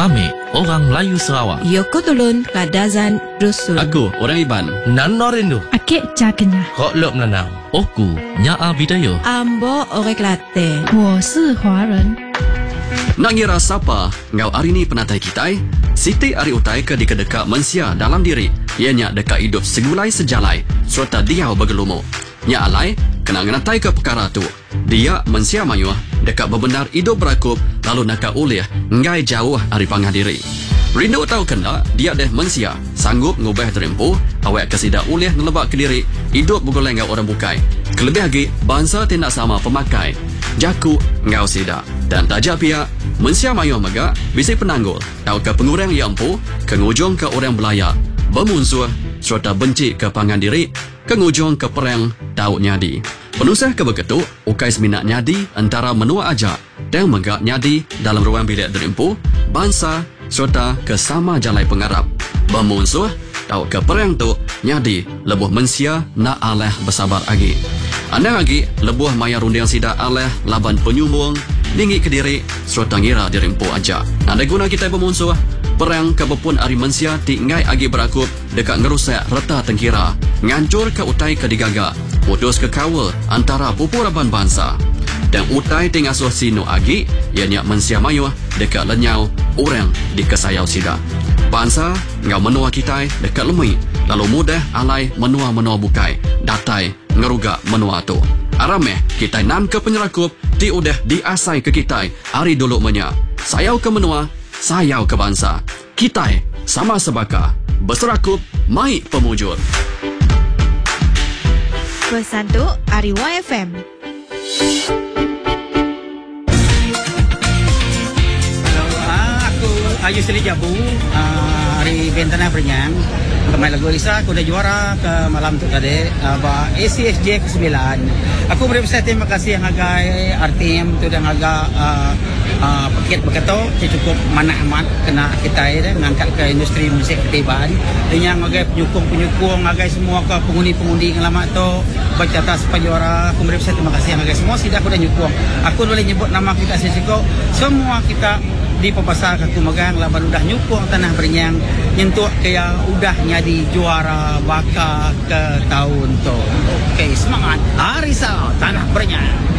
Kami, orang Melayu Sarawak. Yoko Tulun, Kadazan, Dusun. Aku, orang Iban. Nan Norindu. Akik Cakenya. Kok lop nanau. Oku, Nyaa Bidayo. Ambo Orang Kelantan. 我是华人。 Nak ngira siapa ngau hari ni penatai kita? Siti ari utai ke deka-deka mensia dalam diri. Ianya deka hidup segulai sejalai serta dia bergelumu. Nya alai kena ngenatai ke perkara tu. Dia mensia mayuh deka bebenar hidup berakup lalu nak ulih ngai jauh dari pangah diri. Rindu tahu kena dia deh mensia sanggup ngubah terempuh awak kesida ulih ngelebak ke diri hidup bergoleng ngau orang bukai. Kelebih lagi bangsa tidak sama pemakai. Jaku ngau sida dan tajak pihak mensia mayuh mega bisi penanggul tahu ke pengurang yang empu kengujung ke orang belaya bermusuh serta benci ke pangan diri kengujung ke perang tahu nyadi penusah ke begitu ukai seminat nyadi antara menua aja dan mega nyadi dalam ruang bilik derempu bangsa serta ke sama jalai pengarap bermusuh tahu ke perang tu nyadi lebuh mensia nak aleh bersabar lagi anda lagi lebuh maya rundiang sida aleh laban penyumbung dinggi ke diri serta ngira dirempu aja. Anda guna kita bermusuh perang kebepun ari mensia tinggai agi berakup dekat ngerusak reta tengkira ngancur ke utai ke digaga putus ke kawal antara pupuraban bangsa dan utai tingasuh sino agi ianya mensia mayuh dekat lenyau orang di kesayau sida bangsa ngau menua kita dekat lemui lalu mudah alai menua-menua bukai datai ngerugak menua tu arameh kita nan ke penyerakup di udah diasai ke kita hari dulu menya sayau ke menua sayau ke bangsa kita sama sebaka berserakup mai pemujur Pesan tu Ari YFM. Aku Ayu Seli Jabu hari Bentana Perenyang kemarin lagu Lisa aku dah juara ke malam tu tadi ACSJ ke-9 aku berusaha terima kasih yang agai RTM tu dan agak paket berkata cukup manah amat kena kita ngangkat ke industri musik ketiban dan yang agai penyukung agai semua ke pengundi-pengundi yang lama tu baca atas juara aku berusaha terima kasih yang agai semua sudah aku dah nyukung aku boleh nyebut nama kita sesiko semua kita di pepasar aku megang laban udah nyukung tanah Berenyang nyentuh kaya udah nyadi juara baka ke tahun tu. Okey, semangat Arisa Tanah Berenyang.